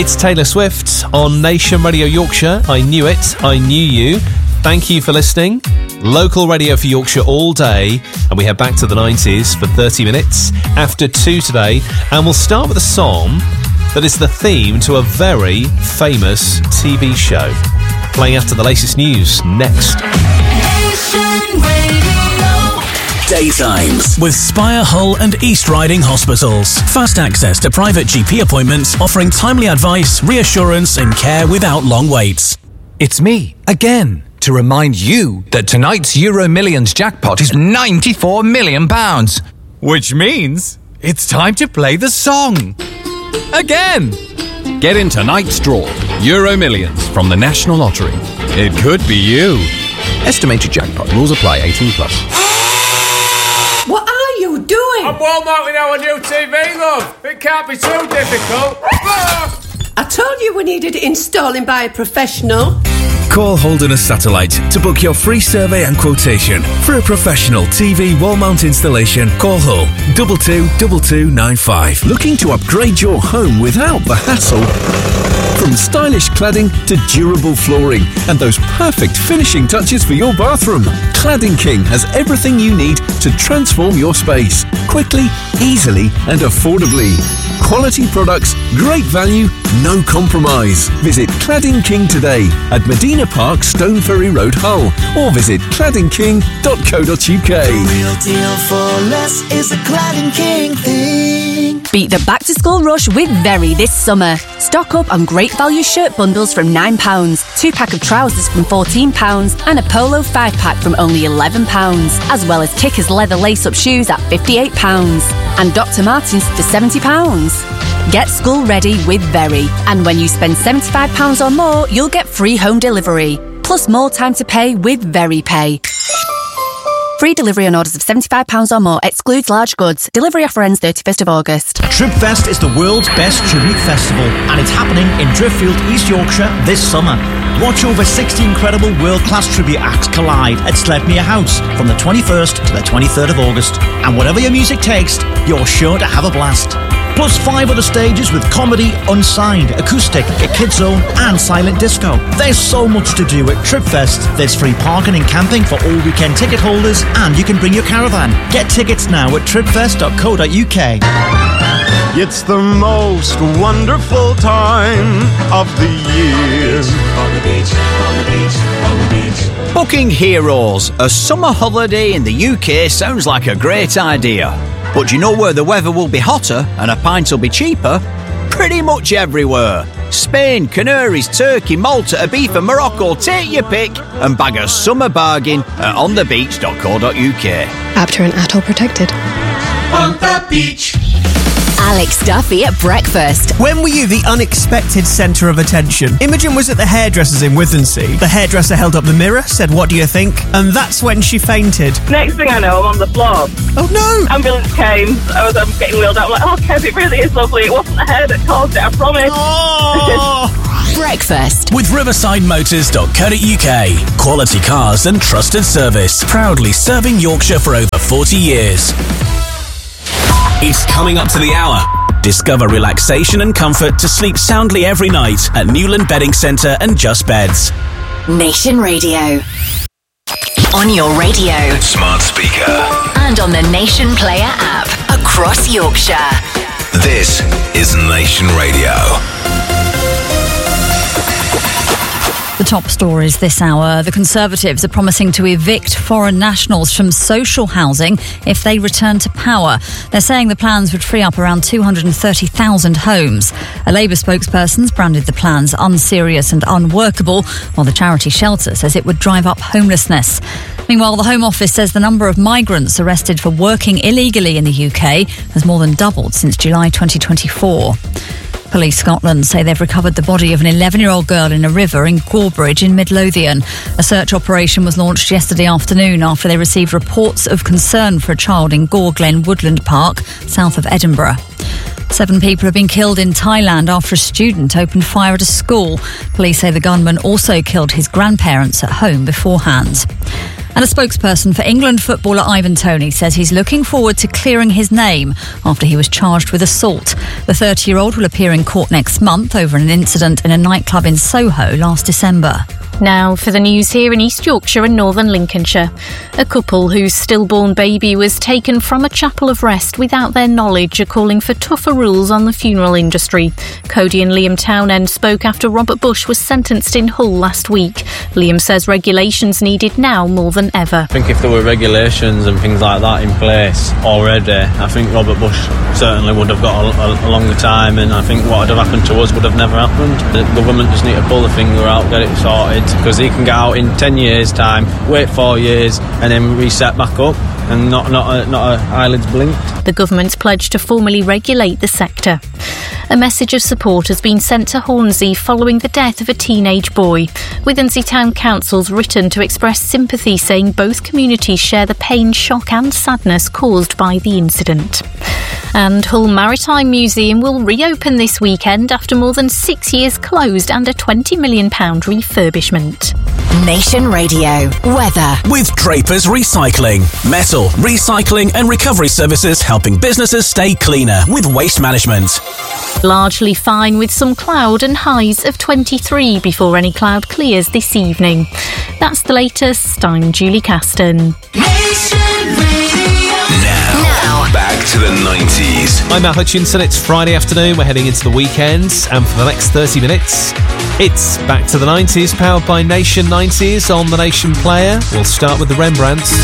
It's Taylor Swift on Nation Radio Yorkshire. I knew it, I knew you. Thank you for listening. Local radio for Yorkshire all day, and we head back to the 90s for 30 minutes after 2 today, and we'll start with a song that is the theme to a very famous TV show. Playing after the latest news next. Nation Radio. Daytimes with Spire, Hull and East Riding Hospitals. Fast access to private GP appointments, offering timely advice, reassurance and care without long waits. It's me, again, to remind you that tonight's Euro Millions jackpot is £94 million. Which means it's time to play the song. Again! Get in tonight's draw, Euro Millions from the National Lottery. It could be you. Estimated jackpot. Rules apply. 18+. What are you doing? I'm wall mounting our new TV, love. It can't be too difficult. I told you we needed it installing by a professional. Call Holderness Satellite to book your free survey and quotation. For a professional TV wall mount installation, call Hull 222295. Looking to upgrade your home without the hassle? From stylish cladding to durable flooring and those perfect finishing touches for your bathroom, Cladding King has everything you need to transform your space quickly, easily and affordably. Quality products, great value, no compromise. Visit Cladding King today at Medina Park, Stoneferry Road, Hull, or visit claddingking.co.uk. Real deal for less is a Cladding King thing. Beat the back-to-school rush with Very this summer. Stock up on great value shirt bundles from £9, 2-pack of trousers from £14 and a polo 5-pack from only £11, as well as Kickers leather lace-up shoes at £58 and Dr. Martens for £70. Get school ready with Very, and when you spend £75 or more, you'll get free home delivery, plus more time to pay with Very Pay. Free delivery on orders of £75 or more, excludes large goods. Delivery offer ends 31st of August. Tribfest is the world's best tribute festival, and it's happening in Driffield, East Yorkshire this summer. Watch over 60 incredible world-class tribute acts collide at Sledmere House from the 21st to the 23rd of August. And whatever your music tastes, you're sure to have a blast. Plus 5 other stages with comedy, unsigned, acoustic, a kids zone and silent disco. There's so much to do at Tribfest. There's free parking and camping for all weekend ticket holders, and you can bring your caravan. Get tickets now at tribfest.co.uk. It's the most wonderful time of the year. On the beach, on the beach, on the beach. Booking Heroes, a summer holiday in the UK sounds like a great idea. But do you know where the weather will be hotter and a pint will be cheaper? Pretty much everywhere. Spain, Canaries, Turkey, Malta, Ibiza, Morocco, take your pick and bag a summer bargain at onthebeach.co.uk. Apter and Atoll protected. On the beach. Alex Duffy at breakfast. When were you the unexpected centre of attention? Imogen was at the hairdresser's in Withensea. The hairdresser held up the mirror, said, "What do you think?" And that's when she fainted. Next thing I know, I'm on the floor. Oh no! Ambulance came. I was getting wheeled out. I'm like, oh, Kev, it really is lovely. It wasn't the hair that caused it, I promise. Oh! Breakfast with riversidemotors.co.uk. Quality cars and trusted service. Proudly serving Yorkshire for over 40 years. It's coming up to the hour. Discover relaxation and comfort to sleep soundly every night at Newland Bedding Centre and Just Beds. Nation Radio. On your radio, smart speaker, and on the Nation Player app across Yorkshire. This is Nation Radio. The top stories this hour. The Conservatives are promising to evict foreign nationals from social housing if they return to power. They're saying the plans would free up around 230,000 homes. A Labour spokesperson's branded the plans unserious and unworkable, while the charity Shelter says it would drive up homelessness. Meanwhile, the Home Office says the number of migrants arrested for working illegally in the UK has more than doubled since July 2024. Police Scotland say they've recovered the body of an 11-year-old girl in a river in Gorebridge in Midlothian. A search operation was launched yesterday afternoon after they received reports of concern for a child in Gore Glen Woodland Park, south of Edinburgh. 7 people have been killed in Thailand after a student opened fire at a school. Police say the gunman also killed his grandparents at home beforehand. And a spokesperson for England footballer Ivan Toney says he's looking forward to clearing his name after he was charged with assault. The 30-year-old will appear in court next month over an incident in a nightclub in Soho last December. Now for the news here in East Yorkshire and Northern Lincolnshire. A couple whose stillborn baby was taken from a chapel of rest without their knowledge are calling for tougher rules on the funeral industry. Cody and Liam Townend spoke after Robert Bush was sentenced in Hull last week. Liam says regulations needed now more than ever. I think if there were regulations and things like that in place already, I think Robert Bush certainly would have got a longer time, and I think what would have happened to us would have never happened. The government just need to pull the finger out, get it sorted, because he can get out in 10 years' time, wait 4 years and then reset back up and not a eyelids blinked. The government's pledged to formally regulate the sector. A message of support has been sent to Hornsey following the death of a teenage boy. Withensea Town Council's written to express sympathy, saying both communities share the pain, shock and sadness caused by the incident. And Hull Maritime Museum will reopen this weekend after more than 6 years closed and a £20 million refurbishment. Nation Radio weather with Draper's Recycling. Metal, recycling and recovery services helping businesses stay cleaner with waste management. Largely fine with some cloud and highs of 23 before any cloud clears this evening. That's the latest. I'm Julie Caston. Now, back to the 90s. I'm Matt Hutchinson. It's Friday afternoon. We're heading into the weekend. And for the next 30 minutes, it's Back to the 90s, powered by Nation 90s on the Nation Player. We'll start with the Rembrandts.